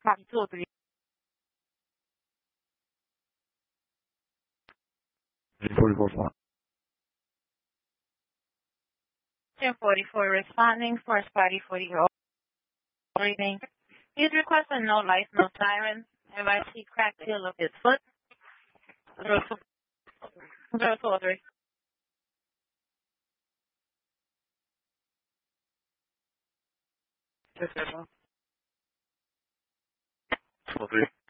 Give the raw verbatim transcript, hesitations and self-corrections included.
Copy two oh three. forty-four flying. ten forty-four responding, first party forty year old breathing. He's requesting no lights, no sirens. If I see cracked heel of his foot, zero two zero two oh three. two oh three.